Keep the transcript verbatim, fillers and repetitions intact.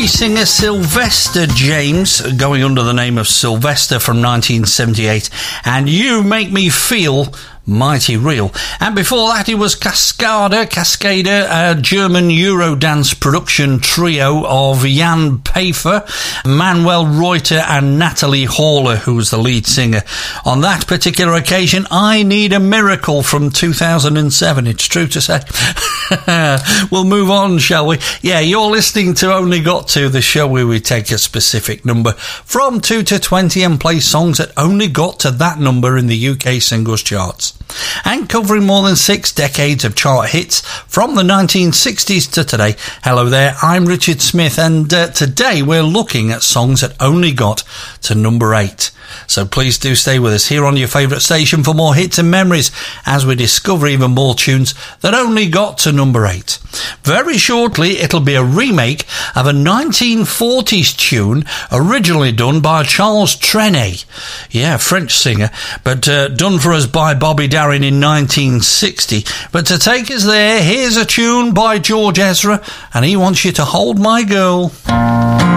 Lead singer Sylvester James, going under the name of Sylvester, from nineteen seventy-eight, and You Make Me Feel Mighty Real. And before that it was Cascada, Cascada, a German Eurodance production trio of Jan Pfeiffer, Manuel Reuter and Natalie Haller, who was the lead singer. On that particular occasion, I Need a Miracle from two thousand seven, it's true to say. We'll move on, shall we? Yeah, you're listening to Only Got To, the show where we take a specific number from two to twenty and play songs that only got to that number in the U K singles charts. And covering more than six decades of chart hits from the nineteen sixties to today. Hello there, I'm Richard Smith, and uh, today we're looking at songs that only got to number eight. So please do stay with us here on your favourite station for more hits and memories as we discover even more tunes that only got to number eight. Very shortly it'll be a remake of a nineteen forties tune originally done by Charles Trenet, yeah, French singer, but uh, done for us by Bobby Darin in nineteen sixty. But to take us there, here's a tune by George Ezra, and he wants you to hold my girl.